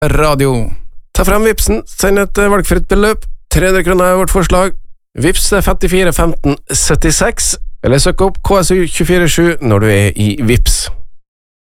Radio. Ta frem Vipsen, send et valgfritt beløp. 300 kroner er vårt forslag. Vips er 54 15 76, eller søk opp KSU 247 når du er i Vips.